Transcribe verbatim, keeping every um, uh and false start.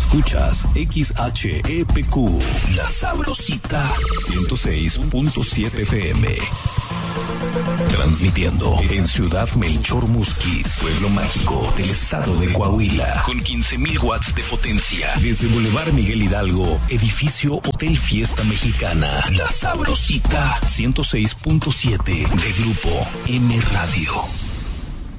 Escuchas X H E P Q, La Sabrosita, ciento seis punto siete F M. Transmitiendo en Ciudad Melchor Musquis, pueblo mágico del estado de Coahuila, con quince mil watts de potencia. Desde Boulevard Miguel Hidalgo, edificio Hotel Fiesta Mexicana, La Sabrosita, ciento seis punto siete de Grupo M Radio.